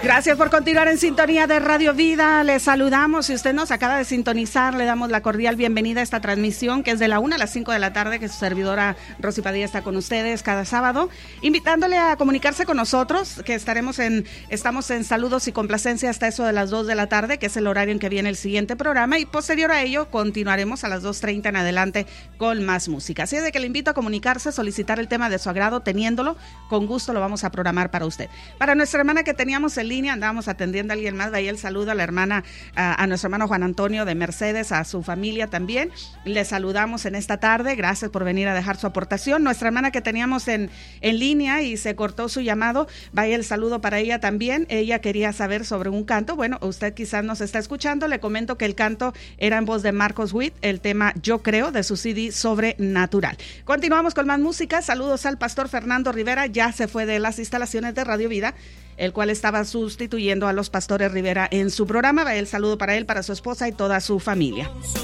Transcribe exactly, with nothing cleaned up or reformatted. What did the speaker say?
Gracias por continuar en sintonía de Radio Vida. Les saludamos. Si usted nos acaba de sintonizar, le damos la cordial bienvenida a esta transmisión que es de la una a las cinco de la tarde, que su servidora Rosy Padilla está con ustedes cada sábado, invitándole a comunicarse con nosotros, que estaremos en, estamos en saludos y complacencia hasta eso de las dos de la tarde, que es el horario en que viene el siguiente programa, y posterior a ello continuaremos a las dos treinta en adelante con más música. Así es de que le invito a comunicarse, solicitar el tema de su agrado, teniéndolo, con gusto lo vamos a programar para usted. Para nuestra hermana que teníamos en línea, andábamos atendiendo a alguien más, de ahí el saludo a la hermana, a, a nuestro hermano Juan Antonio de Mercedes, a su familia también. Le saludamos en esta tarde, gracias por venir a dejar su aportación. Nuestra hermana que teníamos en, en línea y se cortó su llamado, vaya el saludo para ella también. Ella quería saber sobre un canto. Bueno, usted quizás nos está escuchando, le comento que el canto era en voz de Marcos Witt, el tema Yo Creo, de su C D Sobrenatural. Continuamos con más música. Saludos al pastor Fernando Rivera, ya se fue de las instalaciones de Radio Vida, el cual estaba sustituyendo a los pastores Rivera en su programa. Va el saludo para él, para su esposa y toda su familia.